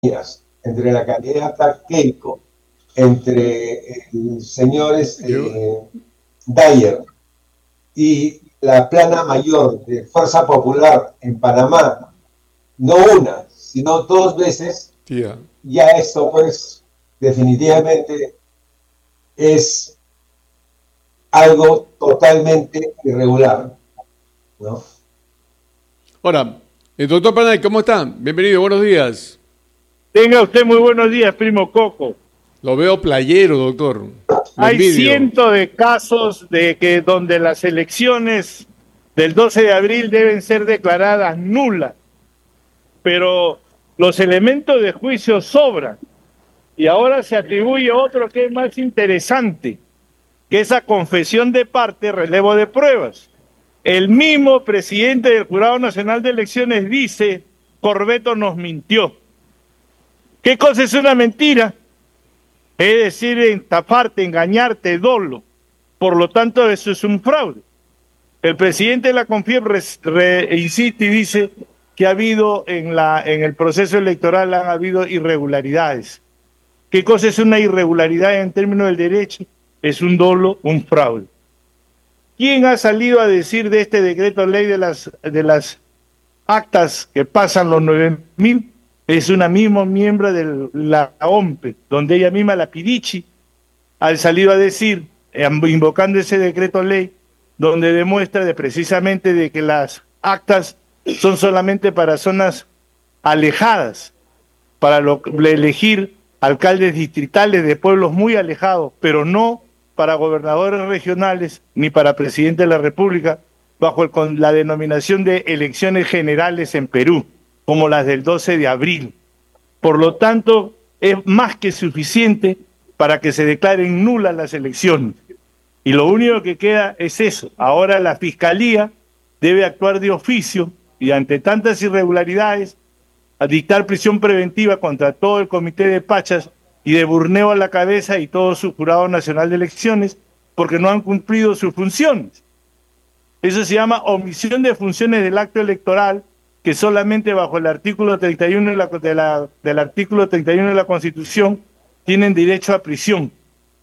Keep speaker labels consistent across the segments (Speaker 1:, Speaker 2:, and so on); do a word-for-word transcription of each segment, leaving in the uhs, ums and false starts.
Speaker 1: entre la candidata Keiko, entre el señor este, Dyer y la plana mayor de Fuerza Popular en Panamá, no una, sino dos veces, yeah. ya esto pues definitivamente es algo totalmente irregular, ¿no?
Speaker 2: Ahora, el doctor Panay, ¿cómo está? Bienvenido, buenos días.
Speaker 3: Tenga usted muy buenos días, primo Coco.
Speaker 2: Lo veo playero, doctor. Lo
Speaker 3: Hay
Speaker 2: envidio.
Speaker 3: cientos de casos de que donde las elecciones del doce de abril deben ser declaradas nulas, pero los elementos de juicio sobran. Y ahora se atribuye otro que es más interesante, que esa confesión de parte, relevo de pruebas. El mismo presidente del Jurado Nacional de Elecciones dice, Corbeto nos mintió. ¿Qué cosa es una mentira? Es decir, estafarte, engañarte, dolo. Por lo tanto, eso es un fraude. El presidente de la CONFIEP insiste y dice que ha habido en, la, en el proceso electoral han habido irregularidades. ¿Qué cosa es una irregularidad en términos del derecho? Es un dolo, un fraude. ¿Quién ha salido a decir de este decreto ley de las, de las actas que pasan los nueve mil? Es una misma miembro de la O M P E, donde ella misma, la Pidichi, ha salido a decir, invocando ese decreto ley, donde demuestra de precisamente de que las actas son solamente para zonas alejadas, para lo, elegir alcaldes distritales de pueblos muy alejados, pero no para gobernadores regionales ni para presidente de la República, bajo el, con la denominación de elecciones generales en Perú, como las del doce de abril. Por lo tanto, es más que suficiente para que se declaren nulas las elecciones. Y lo único que queda es eso. Ahora la Fiscalía debe actuar de oficio y ante tantas irregularidades, a dictar prisión preventiva contra todo el Comité de Pachas y de Burneo a la cabeza y todo su Jurado Nacional de Elecciones, porque no han cumplido sus funciones. Eso se llama omisión de funciones del acto electoral, que solamente bajo el artículo treinta y uno de la, de la, del artículo treinta y uno de la Constitución tienen derecho a prisión.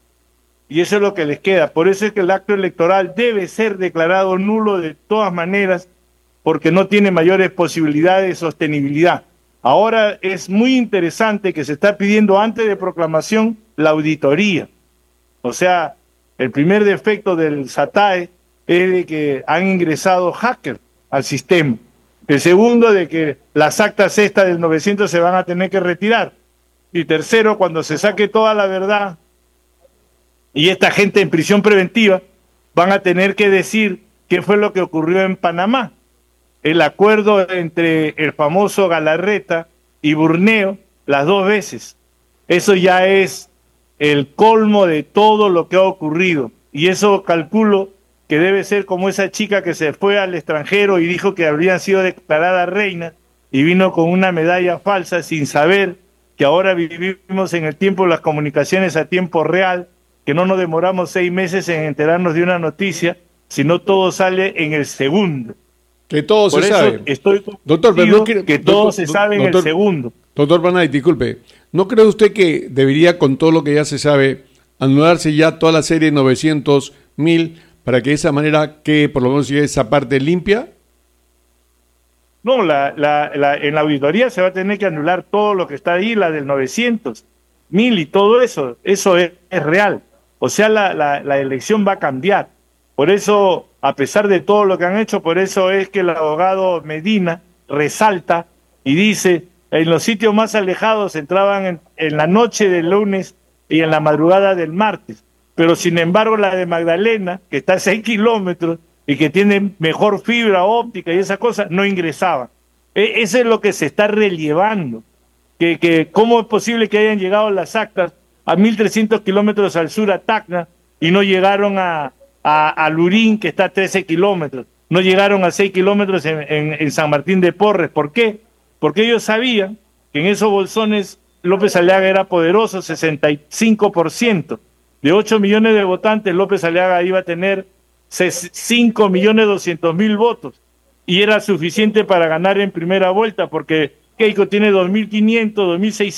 Speaker 3: Y eso es lo que les queda. Por eso es que el acto electoral debe ser declarado nulo de todas maneras, porque no tiene mayores posibilidades de sostenibilidad. Ahora es muy interesante que se está pidiendo antes de proclamación la auditoría. O sea, el primer defecto del SATAE es de que han ingresado hackers al sistema. El segundo, de que las actas estas del novecientos se van a tener que retirar. Y tercero, cuando se saque toda la verdad y esta gente en prisión preventiva, van a tener que decir qué fue lo que ocurrió en Panamá. El acuerdo entre el famoso Galarreta y Burneo, las dos veces. Eso ya es el colmo de todo lo que ha ocurrido. Y eso calculo que debe ser como esa chica que se fue al extranjero y dijo que habrían sido declaradas reinas y vino con una medalla falsa sin saber que ahora vivimos en el tiempo de las comunicaciones a tiempo real, que no nos demoramos seis meses en enterarnos de una noticia, sino todo sale en el segundo.
Speaker 2: Que todo
Speaker 3: Por
Speaker 2: se
Speaker 3: eso
Speaker 2: sabe.
Speaker 3: Estoy
Speaker 2: doctor, pero no quiere,
Speaker 3: que todo
Speaker 2: doctor,
Speaker 3: se sabe en
Speaker 2: doctor,
Speaker 3: el segundo.
Speaker 2: Doctor Panay, disculpe, ¿no cree usted que debería, con todo lo que ya se sabe, anularse ya toda la serie novecientos mil para que de esa manera que por lo menos llegue esa parte limpia?
Speaker 3: No, la, la, la, en la auditoría se va a tener que anular todo lo que está ahí, la del novecientos mil y todo eso. Eso es, es real. O sea, la, la, la elección va a cambiar. Por eso, a pesar de todo lo que han hecho, por eso es que el abogado Medina resalta y dice, en los sitios más alejados entraban en, en la noche del lunes y en la madrugada del martes. Pero sin embargo la de Magdalena, que está a seis kilómetros y que tiene mejor fibra óptica y esas cosas, no ingresaba. E eso es lo que se está relevando. Que, que cómo es posible que hayan llegado las actas a mil trescientos kilómetros al sur a Tacna y no llegaron a, a, a Lurín, que está a trece kilómetros. No llegaron a seis kilómetros en, en, en San Martín de Porres. ¿Por qué? Porque ellos sabían que en esos bolsones López Aliaga era poderoso, sesenta y cinco por ciento. De ocho millones de votantes, López Aliaga iba a tener cinco millones doscientos mil votos y era suficiente para ganar en primera vuelta, porque Keiko tiene dos mil quinientos, dos mil seiscientos